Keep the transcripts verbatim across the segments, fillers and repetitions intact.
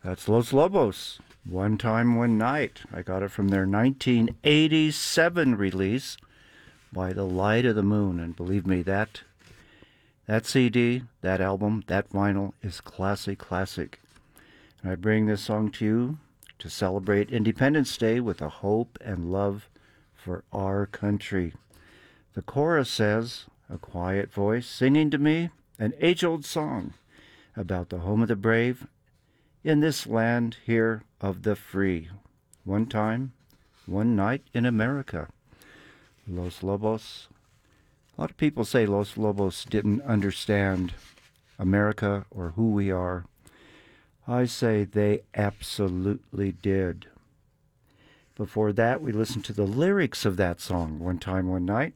That's Los Lobos, One Time, One Night. I got it from their nineteen eighty-seven release, By the Light of the Moon. And believe me, that that C D, that album, that vinyl is classic, classic. And I bring this song to you to celebrate Independence Day with a hope and love for our country. The chorus says, a quiet voice singing to me an age-old song about the home of the brave in this land here of the free. One time, one night in America. Los Lobos. A lot of people say Los Lobos didn't understand America or who we are. I say they absolutely did. Before that, we listened to the lyrics of that song, One Time, One Night.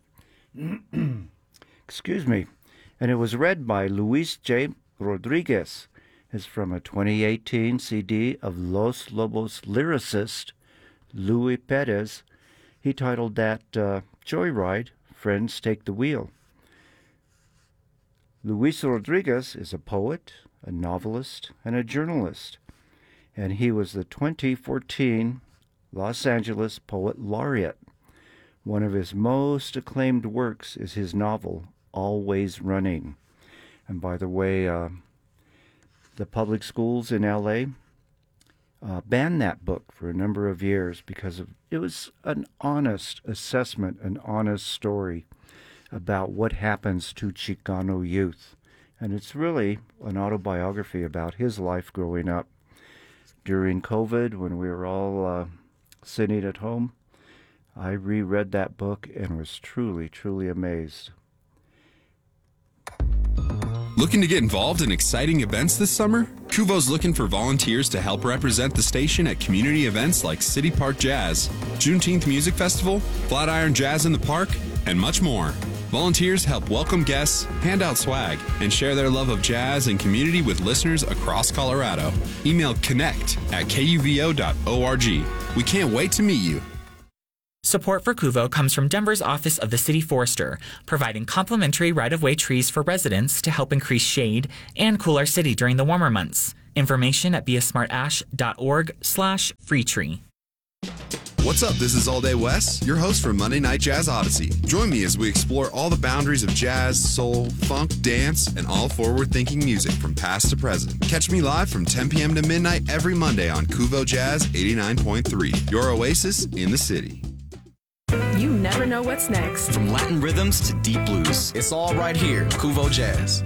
Excuse me. And it was read by Luis J. Rodriguez. It's from a twenty eighteen C D of Los Lobos lyricist Louis Perez. He titled that uh, Joyride, Friends Take the Wheel. Luis Rodriguez is a poet, a novelist, and a journalist. And he was the twenty fourteen Los Angeles Poet Laureate. One of his most acclaimed works is his novel, Always Running. And by the way, uh, the public schools in L A uh, banned that book for a number of years because of, it was an honest assessment, an honest story about what happens to Chicano youth. And it's really an autobiography about his life growing up. During COVID, when we were all uh, sitting at home, I reread that book and was truly, truly amazed. Looking to get involved in exciting events this summer? Kuvo's looking for volunteers to help represent the station at community events like City Park Jazz, Juneteenth Music Festival, Flatiron Jazz in the Park, and much more. Volunteers help welcome guests, hand out swag, and share their love of jazz and community with listeners across Colorado. Email connect at K U V O dot org. We can't wait to meet you. Support for Kuvo comes from Denver's Office of the City Forester, providing complimentary right-of-way trees for residents to help increase shade and cool our city during the warmer months. Information at beasmartash.org slash free tree. What's up? This is All Day Wes, your host for Monday Night Jazz Odyssey. Join me as we explore all the boundaries of jazz, soul, funk, dance, and all forward-thinking music from past to present. Catch me live from ten p.m. to midnight every Monday on Kuvo Jazz eighty-nine point three, your oasis in the city. You never know what's next. From Latin rhythms to deep blues, it's all right here, Kuvo Jazz.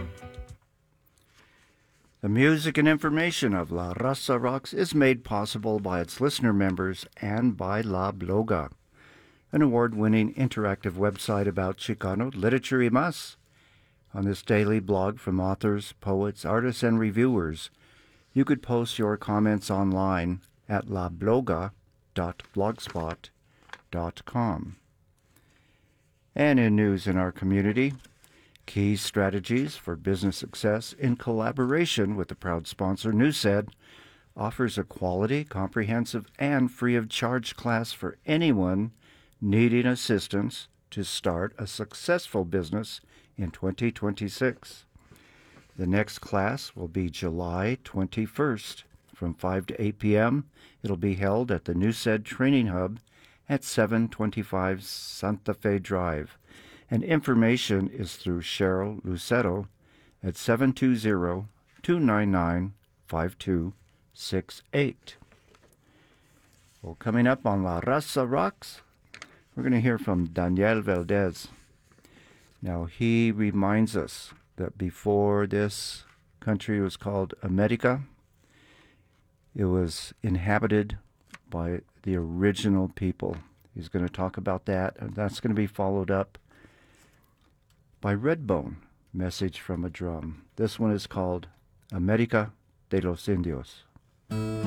The music and information of La Raza Rocks is made possible by its listener members and by La Bloga, an award-winning interactive website about Chicano literature y más. On this daily blog from authors, poets, artists, and reviewers, you could post your comments online at la bloga dot blogspot dot com. And in news in our community, key strategies for business success in collaboration with the proud sponsor Newsed offers a quality, comprehensive, and free-of-charge class for anyone needing assistance to start a successful business in twenty twenty-six. The next class will be July twenty-first from five to eight p.m. It'll be held at the Newsed Training Hub at seven twenty-five Santa Fe Drive. And information is through Cheryl Lucero at seven two zero, two nine nine, five two six eight. Well, coming up on La Raza Rocks, we're going to hear from Daniel Valdez. Now, he reminds us that before this country was called America, it was inhabited by the original people. He's going to talk about that, and that's going to be followed up by Redbone, Message from a Drum. This one is called America de los Indios.